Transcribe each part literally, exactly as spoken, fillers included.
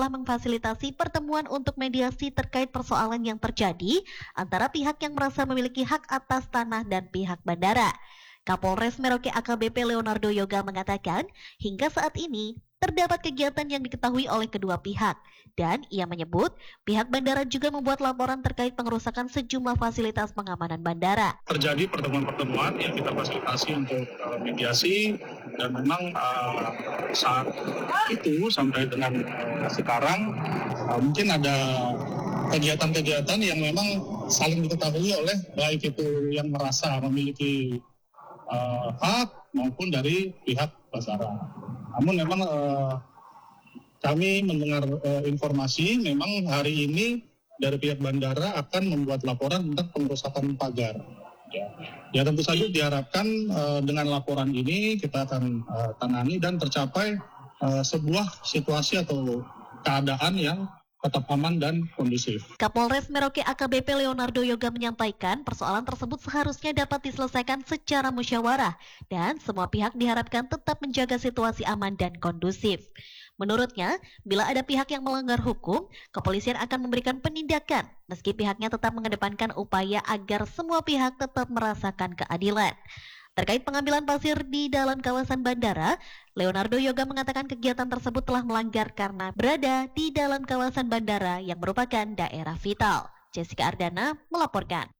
telah memfasilitasi pertemuan untuk mediasi terkait persoalan yang terjadi antara pihak yang merasa memiliki hak atas tanah dan pihak bandara. Kapolres Merauke A K B P Leonardo Yoga mengatakan, hingga saat ini terdapat kegiatan yang diketahui oleh kedua pihak, dan ia menyebut pihak bandara juga membuat laporan terkait pengerusakan sejumlah fasilitas pengamanan bandara. Terjadi pertemuan-pertemuan yang kita fasilitasi untuk uh, mediasi, dan memang uh, saat itu sampai dengan uh, sekarang uh, mungkin ada kegiatan-kegiatan yang memang saling diketahui oleh baik itu yang merasa memiliki uh, hak maupun dari pihak bandara. Namun memang uh, kami mendengar uh, informasi memang hari ini dari pihak bandara akan membuat laporan tentang pengerusakan pagar. Ya, ya tentu saja diharapkan uh, dengan laporan ini kita akan uh, tangani dan tercapai uh, sebuah situasi atau keadaan yang tetap aman dan kondusif. Kapolres Merauke A K B P Leonardo Yoga menyampaikan persoalan tersebut seharusnya dapat diselesaikan secara musyawarah dan semua pihak diharapkan tetap menjaga situasi aman dan kondusif. Menurutnya, bila ada pihak yang melanggar hukum, kepolisian akan memberikan penindakan meski pihaknya tetap mengedepankan upaya agar semua pihak tetap merasakan keadilan. Terkait pengambilan pasir di dalam kawasan bandara, Leonardo Yoga mengatakan kegiatan tersebut telah melanggar karena berada di dalam kawasan bandara yang merupakan daerah vital. Jessica Ardana melaporkan.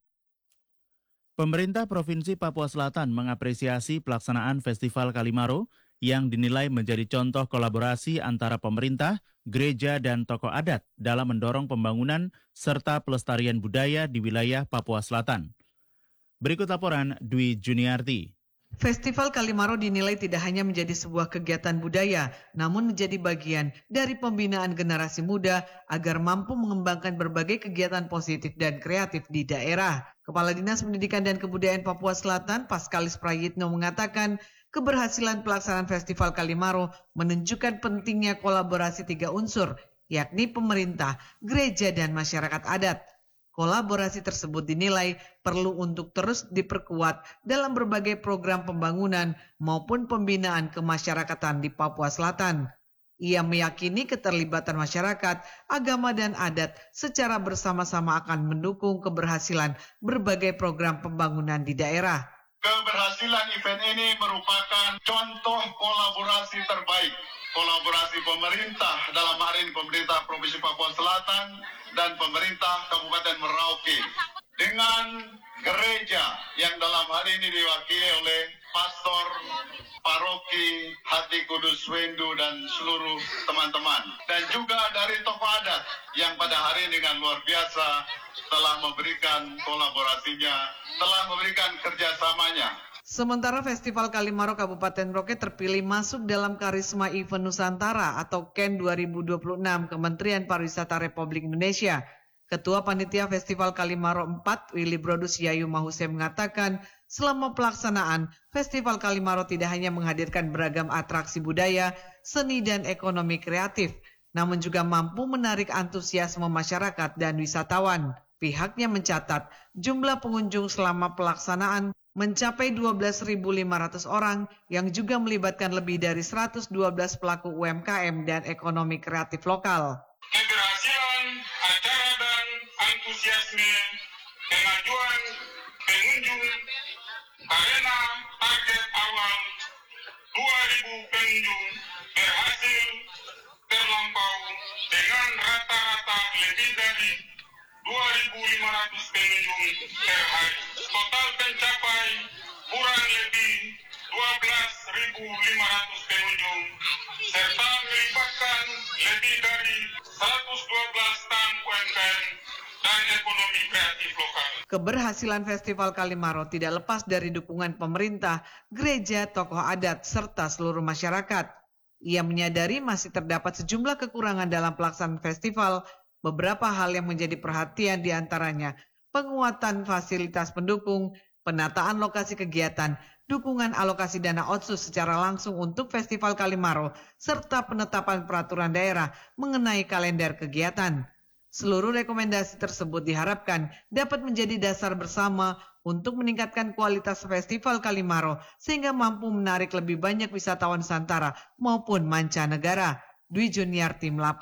Pemerintah Provinsi Papua Selatan mengapresiasi pelaksanaan Festival Kalimaro yang dinilai menjadi contoh kolaborasi antara pemerintah, gereja, dan tokoh adat dalam mendorong pembangunan serta pelestarian budaya di wilayah Papua Selatan. Berikut laporan Dwi Juniarti. Festival Kalimaro dinilai tidak hanya menjadi sebuah kegiatan budaya, namun menjadi bagian dari pembinaan generasi muda agar mampu mengembangkan berbagai kegiatan positif dan kreatif di daerah. Kepala Dinas Pendidikan dan Kebudayaan Papua Selatan, Paskalis Prayitno, mengatakan keberhasilan pelaksanaan Festival Kalimaro menunjukkan pentingnya kolaborasi tiga unsur, yakni pemerintah, gereja, dan masyarakat adat. Kolaborasi tersebut dinilai perlu untuk terus diperkuat dalam berbagai program pembangunan maupun pembinaan kemasyarakatan di Papua Selatan. Ia meyakini keterlibatan masyarakat, agama, dan adat secara bersama-sama akan mendukung keberhasilan berbagai program pembangunan di daerah. Keberhasilan event ini merupakan contoh kolaborasi terbaik. Kolaborasi pemerintah, dalam hal ini pemerintah Provinsi Papua Selatan dan pemerintah Kabupaten Merauke, dengan gereja yang dalam hal ini diwakili oleh Pastor Paroki Hati Kudus Wendu dan seluruh teman-teman. Dan juga dari tokoh adat yang pada hari ini dengan luar biasa telah memberikan kolaborasinya, telah memberikan kerjasamanya. Sementara Festival Kalimaro Kabupaten Merauke terpilih masuk dalam Karisma Event Nusantara atau K E N dua ribu dua puluh enam Kementerian Pariwisata Republik Indonesia. Ketua Panitia Festival Kalimaro empat, Willy Brodus Yayu Mahuse, mengatakan selama pelaksanaan, Festival Kalimaro tidak hanya menghadirkan beragam atraksi budaya, seni, dan ekonomi kreatif, namun juga mampu menarik antusiasme masyarakat dan wisatawan. Pihaknya mencatat jumlah pengunjung selama pelaksanaan mencapai dua belas ribu lima ratus orang yang juga melibatkan lebih dari seratus dua belas pelaku U M K M dan ekonomi kreatif lokal. Keberhasilan acara dan antusiasme kemajuan pengunjung karena target awal dua ribu pengunjung berhasil terlampau dengan rata-rata lebih dari dua ribu lima ratus pengunjung per hari. Total mencapai kurang lebih dua belas ribu lima ratus pengunjung serta melibatkan lebih dari seratus dua belas tan U M K M dan ekonomi kreatif lokal. Keberhasilan Festival Kalimaro tidak lepas dari dukungan pemerintah, gereja, tokoh adat, serta seluruh masyarakat. Ia menyadari masih terdapat sejumlah kekurangan dalam pelaksanaan festival. Beberapa hal yang menjadi perhatian diantaranya penguatan fasilitas pendukung, penataan lokasi kegiatan, dukungan alokasi dana otsus secara langsung untuk Festival Kalimaro, serta penetapan peraturan daerah mengenai kalender kegiatan. Seluruh rekomendasi tersebut diharapkan dapat menjadi dasar bersama untuk meningkatkan kualitas Festival Kalimaro sehingga mampu menarik lebih banyak wisatawan Nusantara maupun mancanegara. Dwi Juniarti melaporkan.